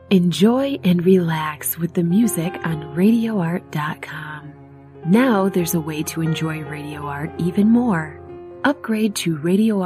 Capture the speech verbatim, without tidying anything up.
Enjoy and relax with the music on radio art dot com. Now there's a way to enjoy Radio Art even more. Upgrade to Radio